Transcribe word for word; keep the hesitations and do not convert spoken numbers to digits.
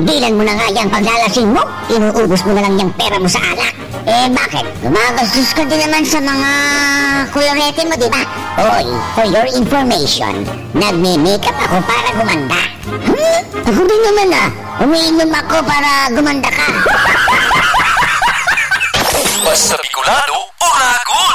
tigilan mo na nga yung paglalasing mo. Inuubos mo na lang yung pera mo sa alak. Eh, bakit? Gumagastos ka din naman sa mga kolorete mo, di ba? Hoy, for your information, nagme-makeup ako para gumanda. Hmm? Ako din naman ah. Umiinom ako para gumanda ka. Basta Bicolano o Ragon.